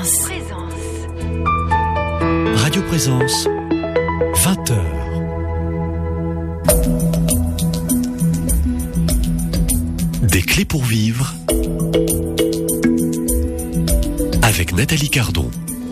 Présence. Radio Présence, 20h. Des clés pour vivre avec Nathalie Cardon.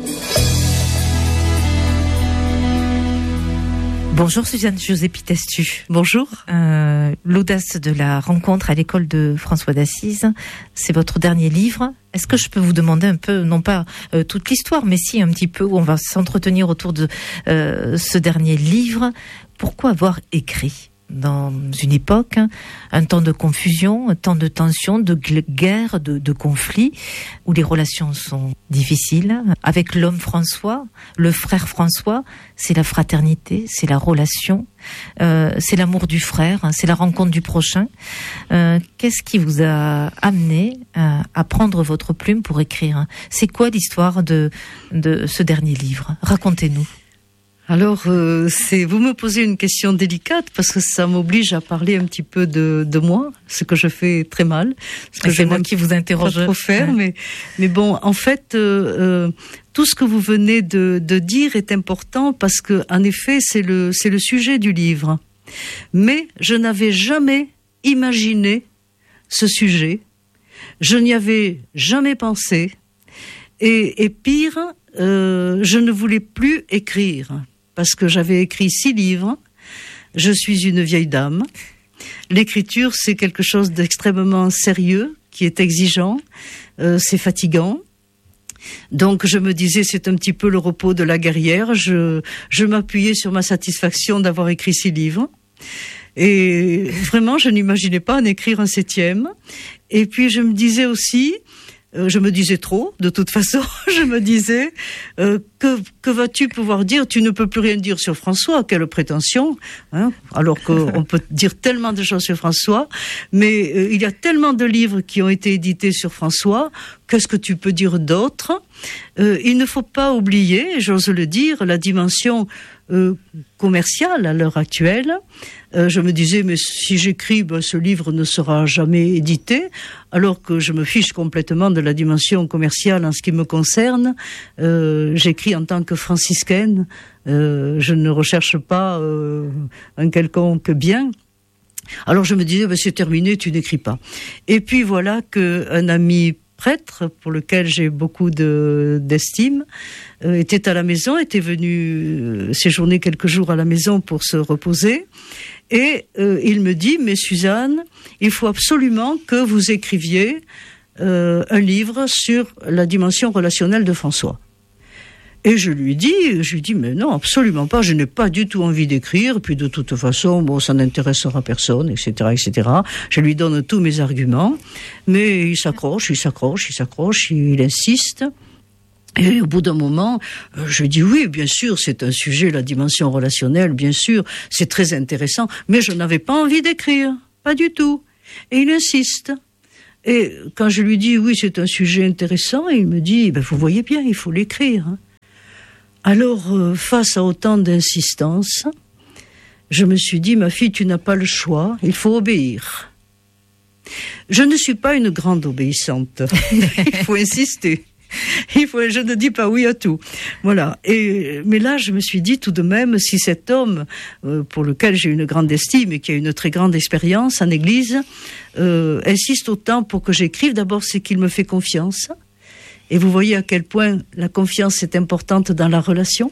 Bonjour Suzanne José-Pitestu. Bonjour. L'audace de la rencontre à l'école de François d'Assise, c'est votre dernier livre. Est-ce que je peux vous demander un peu, non pas toute l'histoire, mais si un petit peu, où on va s'entretenir autour de ce dernier livre. Pourquoi avoir écrit dans une époque, un temps de confusion, un temps de tension, de guerre, de conflit, où les relations sont difficiles, avec l'homme François, le frère François, c'est la fraternité, c'est la relation, c'est l'amour du frère, c'est la rencontre du prochain. Qu'est-ce qui vous a amené à prendre votre plume pour écrire? C'est quoi l'histoire de ce dernier livre? Racontez-nous. Alors, vous me posez une question délicate parce que ça m'oblige à parler un petit peu de moi, ce que je fais très mal. C'est moi qui vous interroge. Pas trop faire, mais bon, en fait, tout ce que vous venez de dire est important parce que, en effet, c'est le sujet du livre. Mais je n'avais jamais imaginé ce sujet. Je n'y avais jamais pensé. Et pire, je ne voulais plus écrire. Parce que j'avais écrit 6 livres, je suis une vieille dame. L'écriture, c'est quelque chose d'extrêmement sérieux, qui est exigeant, c'est fatigant. Donc je me disais, c'est un petit peu le repos de la guerrière. Je m'appuyais sur ma satisfaction d'avoir écrit 6 livres. Et vraiment, je n'imaginais pas en écrire un 7e. Et puis je me disais aussi... je me disais trop, de toute façon, je me disais, que vas-tu pouvoir dire? Tu ne peux plus rien dire sur François, quelle prétention, hein, alors qu'on peut dire tellement de choses sur François, mais il y a tellement de livres qui ont été édités sur François, qu'est-ce que tu peux dire d'autre? Il ne faut pas oublier, j'ose le dire, la dimension commerciale à l'heure actuelle. Je me disais, mais si j'écris, ce livre ne sera jamais édité, alors que je me fiche complètement de la dimension commerciale en ce qui me concerne. J'écris en tant que franciscaine, je ne recherche pas un quelconque bien. Alors je me disais, c'est terminé, tu n'écris pas. Et puis voilà qu'un ami prêtre, pour lequel j'ai beaucoup d'estime, était à la maison, était venu séjourner quelques jours à la maison pour se reposer. Et il me dit, mais Suzanne, il faut absolument que vous écriviez un livre sur la dimension relationnelle de François. Et je lui dis, mais non, absolument pas, je n'ai pas du tout envie d'écrire, puis de toute façon, ça n'intéressera personne, etc., etc. Je lui donne tous mes arguments, mais il s'accroche, il insiste. Et au bout d'un moment, je dis oui, bien sûr, c'est un sujet, la dimension relationnelle, bien sûr, c'est très intéressant, mais je n'avais pas envie d'écrire, pas du tout. Et il insiste. Et quand je lui dis oui, c'est un sujet intéressant, il me dit, vous voyez bien, il faut l'écrire. Alors, face à autant d'insistance, je me suis dit, ma fille, tu n'as pas le choix, il faut obéir. Je ne suis pas une grande obéissante, il faut insister. Je ne dis pas oui à tout. Voilà. Mais là, je me suis dit tout de même, si cet homme, pour lequel j'ai une grande estime et qui a une très grande expérience en Église, insiste autant pour que j'écrive, d'abord, c'est qu'il me fait confiance. Et vous voyez à quel point la confiance est importante dans la relation,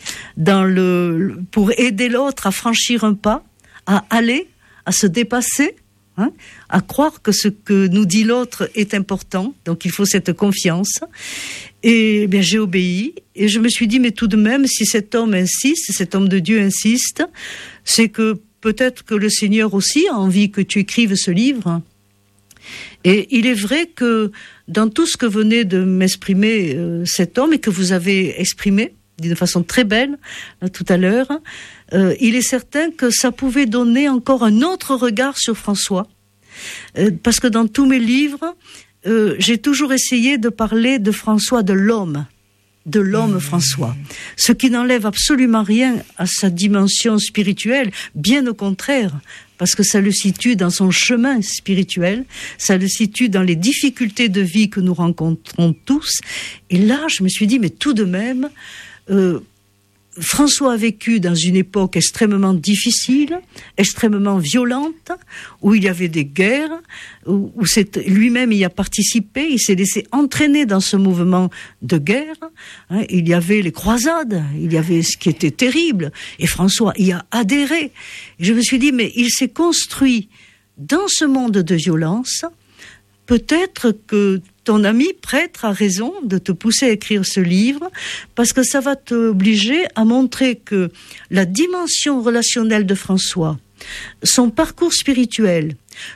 pour aider l'autre à franchir un pas, à aller, à se dépasser. À croire que ce que nous dit l'autre est important, donc il faut cette confiance. Et bien j'ai obéi, et je me suis dit, mais tout de même, si cet homme insiste, cet homme de Dieu insiste, c'est que peut-être que le Seigneur aussi a envie que tu écrives ce livre. Et il est vrai que dans tout ce que venait de m'exprimer cet homme, et que vous avez exprimé d'une façon très belle tout à l'heure, il est certain que ça pouvait donner encore un autre regard sur François. Parce que dans tous mes livres, j'ai toujours essayé de parler de François, de l'homme. de l'homme François. Ce qui n'enlève absolument rien à sa dimension spirituelle, bien au contraire, parce que ça le situe dans son chemin spirituel, ça le situe dans les difficultés de vie que nous rencontrons tous. Et là, je me suis dit, mais tout de même, François a vécu dans une époque extrêmement difficile, extrêmement violente, où il y avait des guerres, où lui-même y a participé, il s'est laissé entraîner dans ce mouvement de guerre. Il y avait les croisades, il y avait ce qui était terrible, et François y a adhéré. Et je me suis dit, mais il s'est construit dans ce monde de violence. Peut-être que ton ami prêtre a raison de te pousser à écrire ce livre, parce que ça va t'obliger à montrer que la dimension relationnelle de François, son parcours spirituel,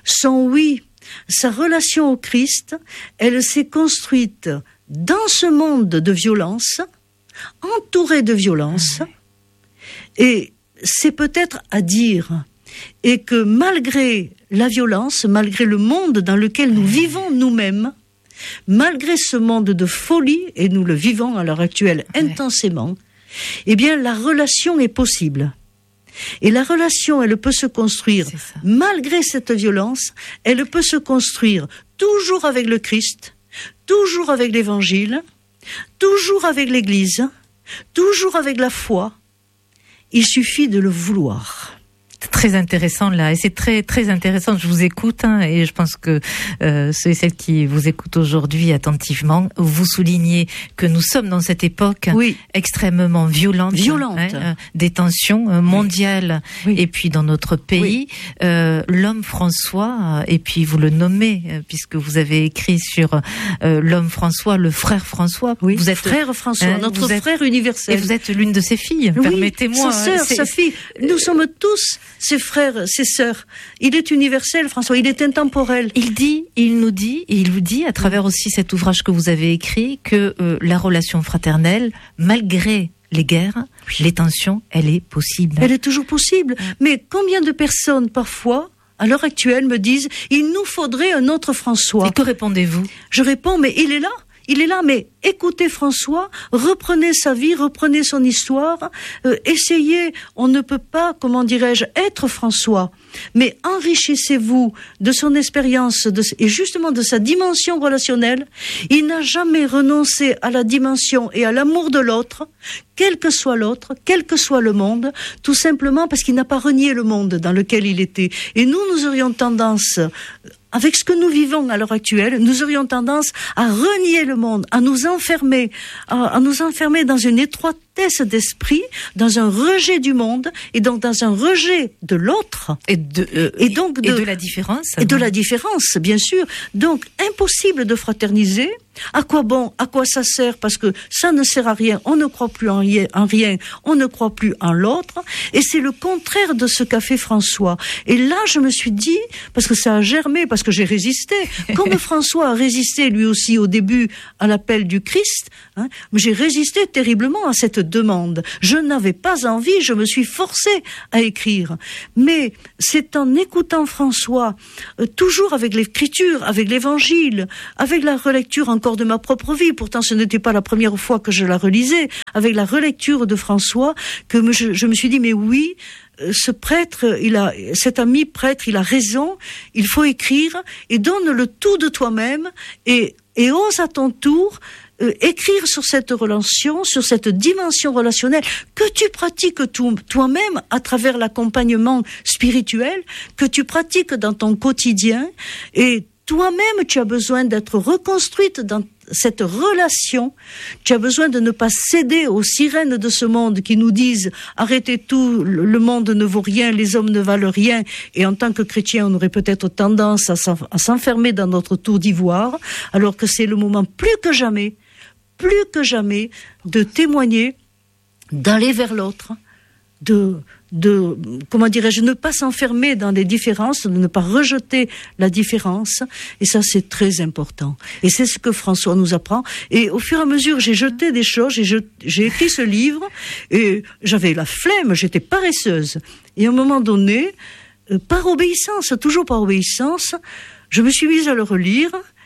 sa relation au Christ, elle s'est construite dans ce monde de violence, entouré de violence, et c'est peut-être à dire, et que malgré la violence, malgré le monde dans lequel nous vivons nous-mêmes, malgré ce monde de folie, et nous le vivons à l'heure actuelle intensément, eh bien la relation est possible. Et la relation, elle peut se construire, malgré cette violence, elle peut se construire toujours avec le Christ, toujours avec l'Évangile, toujours avec l'Église, toujours avec la foi. Il suffit de le vouloir. Très intéressant là, et c'est très très intéressant. Je vous écoute et je pense que ceux et celles qui vous écoutent aujourd'hui attentivement, vous soulignez que nous sommes dans cette époque extrêmement violente. Des tensions mondiales, et puis dans notre pays, l'homme François, et puis vous le nommez puisque vous avez écrit sur l'homme François, le frère François. Vous êtes frère François, notre frère universel. Et vous êtes l'une de ses filles. Permettez-moi. Sa sœur, sa fille. Nous sommes tous ses frères, ses sœurs. Il est universel, François, il est intemporel. Il nous dit, et il vous dit, à travers aussi cet ouvrage que vous avez écrit, que la relation fraternelle, malgré les guerres, les tensions, elle est possible. Elle est toujours possible. Mais combien de personnes, parfois, à l'heure actuelle, me disent, il nous faudrait un autre François. Et que répondez-vous? Je réponds, mais il est là. Il est là, mais écoutez François, reprenez sa vie, reprenez son histoire, essayez, on ne peut pas, comment dirais-je, être François, mais enrichissez-vous de son expérience et justement de sa dimension relationnelle. Il n'a jamais renoncé à la dimension et à l'amour de l'autre, quel que soit l'autre, quel que soit le monde, tout simplement parce qu'il n'a pas renié le monde dans lequel il était. Et nous aurions tendance, avec ce que nous vivons à l'heure actuelle, nous aurions tendance à renier le monde, à nous enfermer dans une étroitesse d'esprit, dans un rejet du monde, et donc dans un rejet de l'autre. Et de la différence. Et de la différence, bien sûr. Donc, impossible de fraterniser. À quoi bon? À quoi ça sert? Parce que ça ne sert à rien. On ne croit plus en rien. On ne croit plus en l'autre. Et c'est le contraire de ce qu'a fait François. Et là, je me suis dit, parce que ça a germé, parce que j'ai résisté. Comme François a résisté lui aussi au début à l'appel du Christ, j'ai résisté terriblement à cette demande. Je n'avais pas envie, je me suis forcée à écrire. Mais c'est en écoutant François, toujours avec l'écriture, avec l'évangile, avec la relecture encore de ma propre vie, pourtant ce n'était pas la première fois que je la relisais, avec la relecture de François, que je me suis dit, mais oui, ce prêtre, cet ami prêtre, il a raison, il faut écrire, et donne le tout de toi-même, et ose à ton tour écrire sur cette relation, sur cette dimension relationnelle que tu pratiques toi-même à travers l'accompagnement spirituel, que tu pratiques dans ton quotidien, et toi-même, tu as besoin d'être reconstruite dans cette relation. Tu as besoin de ne pas céder aux sirènes de ce monde qui nous disent « Arrêtez tout, le monde ne vaut rien, les hommes ne valent rien ». Et en tant que chrétien, on aurait peut-être tendance à s'enfermer dans notre tour d'ivoire, alors que c'est le moment plus que jamais, de témoigner, d'aller vers l'autre, comment dirais-je, ne pas s'enfermer dans les différences, de ne pas rejeter la différence, et ça c'est très important. Et c'est ce que François nous apprend. Et au fur et à mesure, j'ai jeté des choses, j'ai écrit ce livre, et j'avais la flemme, j'étais paresseuse. Et à un moment donné, toujours par obéissance, je me suis mise à le relire.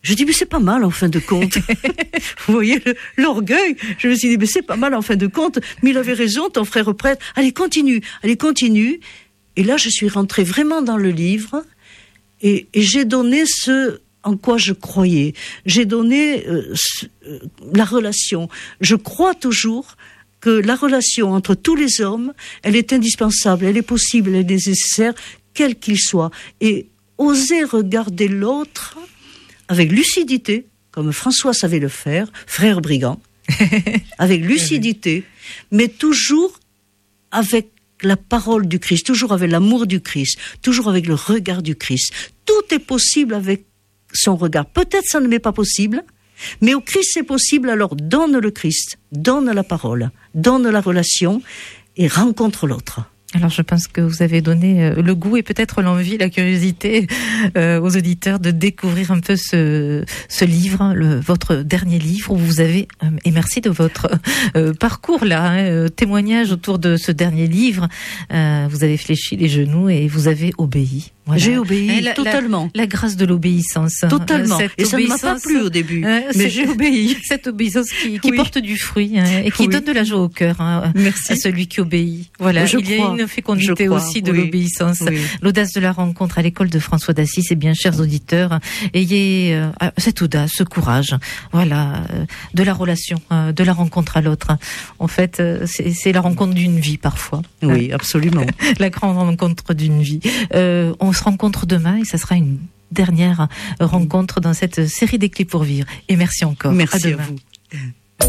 Je dis, mais c'est pas mal en fin de compte. Vous voyez l'orgueil. Je me suis dit, mais c'est pas mal en fin de compte. Mais il avait raison, ton frère prêtre. Allez, continue. Et là, je suis rentrée vraiment dans le livre et j'ai donné ce en quoi je croyais. J'ai donné la relation. Je crois toujours que la relation entre tous les hommes, elle est indispensable, elle est possible, elle est nécessaire, quel qu'il soit. Et oser regarder l'autre avec lucidité, comme François savait le faire, frère brigand, avec lucidité, mais toujours avec la parole du Christ, toujours avec l'amour du Christ, toujours avec le regard du Christ. Tout est possible avec son regard. Peut-être ça ne m'est pas possible, mais au Christ c'est possible, alors donne le Christ, donne la parole, donne la relation et rencontre l'autre. Alors je pense que vous avez donné le goût et peut-être l'envie, la curiosité aux auditeurs de découvrir un peu ce livre, votre dernier livre où vous avez, et merci de votre parcours là, témoignage autour de ce dernier livre, vous avez fléchi les genoux et vous avez obéi. Voilà. J'ai obéi totalement. La grâce de l'obéissance. Totalement. Et ça ne m'a pas plu au début, mais j'ai obéi. Cette obéissance qui porte du fruit et qui donne de la joie au cœur à celui qui obéit. Voilà, il y a une fécondité aussi de l'obéissance. Oui. L'audace de la rencontre à l'école de François d'Assise. Eh bien, chers auditeurs, ayez cette audace, ce courage, voilà, de la relation, de la rencontre à l'autre. En fait, c'est la rencontre d'une vie parfois. Oui, absolument. La grande rencontre d'une vie. On se rencontre demain et ça sera une dernière rencontre dans cette série des clés pour vivre. Et merci encore. Merci à vous.